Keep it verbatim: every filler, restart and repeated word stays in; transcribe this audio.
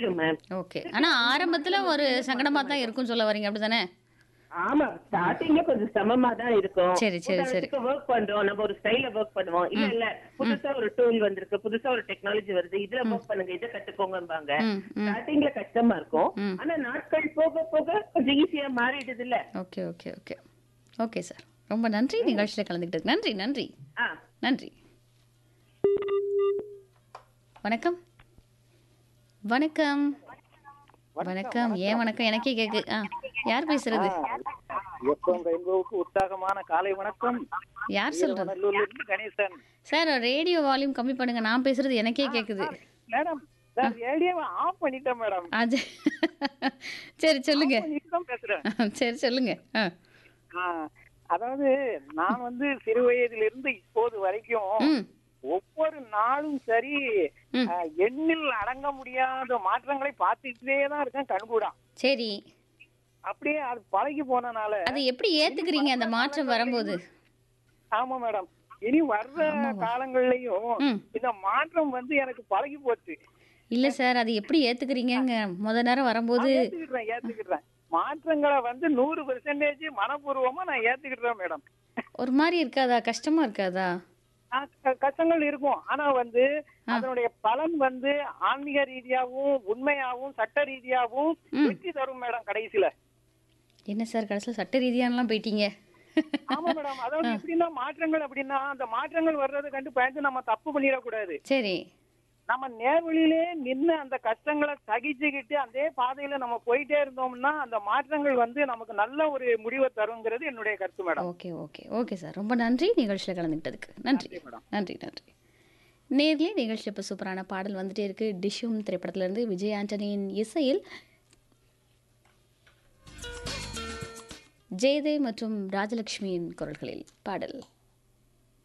மாறிடும் ma'am. Okay. ஆனா ஆரம்பத்துல ஒரு சங்கடமா தான் இருக்கும்னு சொல்ல வரீங்க அப்படிதானே? ஆமா. ஸ்டார்டிங்ல கொஞ்சம் சிரமமா தான் இருக்கும். சரி, சரி, சரி. உதாரணத்துக்கு வொர்க் பண்றோம். நம்ம ஒரு ஸ்டைல்ல வொர்க் பண்ணுவோம். இல்ல ம். இல்ல ம். புதுசா ஒரு டூல் வந்திருக்கு. புதுசா ஒரு டெக்னாலஜி வருது. இதுல ம். வொர்க் பண்ணுங்க. இத கத்துக்கோங்கம்பாங்க. ம். ம். ஸ்டார்டிங்ல கஷ்டமா இருக்கும். ம். ஆனா நாட்கள் போக போக கொஞ்சம் ஈஸியா மாறிடுதுல்ல. Okay, okay, okay. Okay sir. ரொம்ப நன்றி ம். நிகழ்ச்சியில கலந்துக்கிட்டதுக்கு. நன்றி, நன்றி. ஆ. நன்றி. வணக்கம். வணக்கம். வணக்கம் வணக்கம். ஏன் வணக்கம் வணக்கம் எனக்கே கேக்கு. ஆ. யார் ஆ, பேசுறது? எஃப்எம் ரெயின்போவுக்கு உற்சாகமான காலை வணக்கம். யார் சொல்றது? வீரவநல்லூர்ல இருந்து கணேசன். சார் ரேடியோ வால்யூம் கம்மி பண்ணுங்க. நான் பேசுறது எனக்கே ஆ, கேக்குது. சார், மேடம் சார் ரேடியோவை ஆஃப் பண்ணிட்டேன் மேடம். அது சரி சொல்லுங்க. ஆஃப் பண்ணிட்டு தான் பேசுறேன். சரி சொல்லுங்க. ஆ. ஆ, அதாவது நான் வந்து சிறு வயதிலிருந்து இப்போது வரைக்கும் ம். ஒவ்வொரு நாளும் சரி ம். ஆ, எண்ணில் அடங்க முடியாத மாற்றங்களை பார்த்துக்கிட்டே தான் இருக்கேன் கண்கூடா. சரி. அப்படியே அது பழகி போனனால அதை எப்படி ஏத்துக்கிறீங்க அந்த மாற்றம் வரும்போது? ஆமா மேடம், இனி வர்ற ஆமாவா? காலங்கள்லயும் ம். இந்த மாற்றம் வந்து எனக்கு பழகி போச்சு. இல்ல சார் அது எப்படி ஏத்துக்கிறீங்கங்க? முத நேரம் வரும்போது நான் ஏத்துக்கிட்டேன் ஏத்துக்கிட்டேன் மாற்றங்களை வந்து நூறு பெர்சன்டேஜ் மனப்பூர்வமா நான் ஏத்துக்கிட்டேன் மேடம். ஒரு மாதிரி இருக்காதா? கஷ்டமா இருக்காதா? ஆ, க- கஷ்டங்கள் இருக்கும். ஆனா வந்து ஆ. அதனுடைய பலன் வந்து ஆன்மீக ரீதியாவும் உண்மையாவும் சட்ட ரீதியாவும் ம். வெற்றி தரும் மேடம் கடைசியில. என்ன சார் கடைசியில் சட்ட ரீதியானலாம் போயிட்டீங்க? ஆமா மேடம், அதாவது ஆ. எப்படின்னா மாற்றங்கள் அப்படின்னா அந்த மாற்றங்கள் வர்றதை கண்டு பயந்து நம்ம தப்பு பண்ணிடக்கூடாது. சரி. நம்ம நேர்வழியிலே நின்று அந்த கஷ்டங்களை சகிச்சுக்கிட்டு அதே பாதையில நம்ம போயிட்டே இருந்தோம்னா அந்த மாற்றங்கள் வந்து நமக்கு நல்ல ஒரு முடிவை தருங்கிறது என்னுடைய கருத்து madam. Okay, okay. Okay sir. ரொம்ப நன்றி நிகழ்ச்சியில் கலந்துக்கிட்டதுக்கு. நன்றி. நன்றி மேடம். நன்றி, நன்றி. நேர்லயே நிகழ்ச்சி இப்போ சூப்பரான பாடல் வந்துட்டே இருக்கு. டிஷ்யூம் திரைப்படத்திலிருந்து விஜய் ஆண்டனியின் இசையில் ஜெயதேவ் மற்றும் ராஜலட்சுமியின் குரல்களில் பாடல்.